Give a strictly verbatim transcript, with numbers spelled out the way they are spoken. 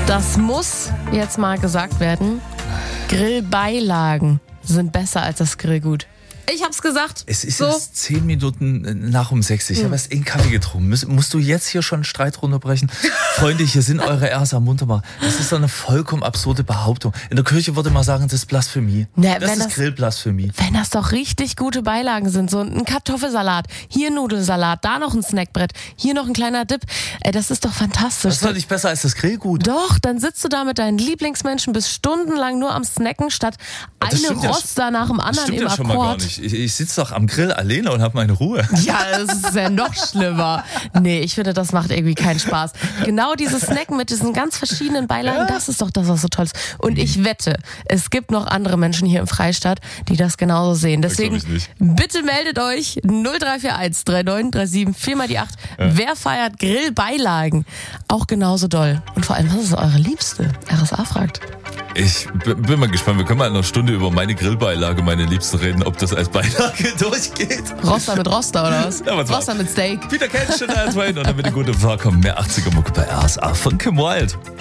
Das muss jetzt mal gesagt werden. Grillbeilagen sind besser als das Grillgut. Ich hab's gesagt. Es ist so. jetzt zehn Minuten nach um sechs. Ich hm. habe erst einen Kaffee getrunken. Muss, musst du jetzt hier schon einen Streit runterbrechen? Freunde, hier sind eure R S A munter mal. Das ist doch eine vollkommen absurde Behauptung. In der Kirche würde man sagen, das ist Blasphemie. Ne, das ist das, Grillblasphemie. Wenn das doch richtig gute Beilagen sind. So ein Kartoffelsalat, hier Nudelsalat, da noch ein Snackbrett, hier noch ein kleiner Dip. Ey, das ist doch fantastisch. Das ist doch nicht besser als das Grillgut. Doch, dann sitzt du da mit deinen Lieblingsmenschen bis stundenlang nur am Snacken, statt eine Roster ja, nach dem anderen das stimmt im ja Akkord. Schon mal gar nicht. Ich, ich sitze doch am Grill alleine und habe meine Ruhe. Ja, das ist ja noch schlimmer. Nee, ich finde, das macht irgendwie keinen Spaß. Genau dieses Snacken mit diesen ganz verschiedenen Beilagen, ja. das ist doch das, was so toll ist. Und ich wette, es gibt noch andere Menschen hier im Freistaat, die das genauso sehen. Deswegen bitte meldet euch null drei vier eins drei neun drei sieben vier mal die acht. Ja. Wer feiert Grillbeilagen? Auch genauso doll. Und vor allem, was ist eure Liebste? R S A fragt. Ich bin mal gespannt. Wir können mal in einer Stunde über meine Grillbeilage, meine Liebsten reden, ob das als Beilage durchgeht. Roster mit Roster, oder was? Ja, was Roster mit Steak. Peter Kennst schon als Wein und dann mit der guten Fahr kommen mehr achtziger Mucke bei R S A von Kim Wilde.